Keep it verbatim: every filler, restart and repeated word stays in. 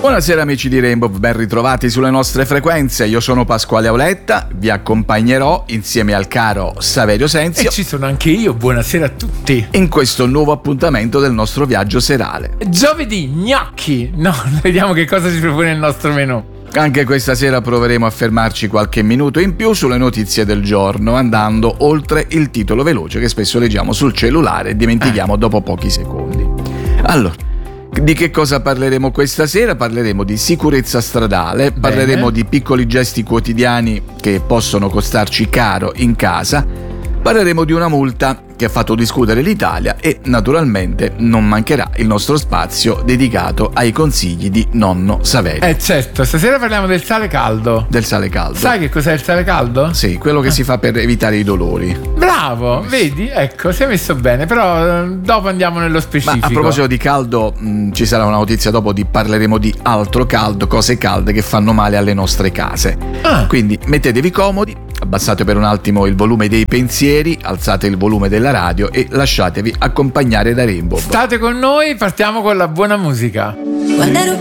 Buonasera amici di Rainbow, ben ritrovati sulle nostre frequenze. Io sono Pasquale Auletta, vi accompagnerò insieme al caro Saverio Senzio. E ci sono anche io, buonasera a tutti. In questo nuovo appuntamento del nostro viaggio serale. Giovedì, gnocchi. No, vediamo che cosa ci propone il nostro menù. Anche questa sera proveremo a fermarci qualche minuto in più sulle notizie del giorno, andando oltre il titolo veloce che spesso leggiamo sul cellulare e dimentichiamo eh. dopo pochi secondi. Allora, di che cosa parleremo questa sera? Parleremo di sicurezza stradale, Bene. parleremo di piccoli gesti quotidiani che possono costarci caro in casa, parleremo di una multa che ha fatto discutere l'Italia e naturalmente non mancherà il nostro spazio dedicato ai consigli di nonno Saverio. Eh certo, stasera parliamo del sale caldo. Del sale caldo. Sai che cos'è il sale caldo? Sì, quello che eh. si fa per evitare i dolori. Bravo, vedi? Ecco, si è messo bene, però dopo andiamo nello specifico. Ma a proposito di caldo, mh, ci sarà una notizia dopo, di parleremo di altro caldo, cose calde che fanno male alle nostre case. Ah. Quindi mettetevi comodi, abbassate per un attimo il volume dei pensieri, alzate il volume della radio e lasciatevi accompagnare da Rainbow. State con noi, partiamo con la buona musica.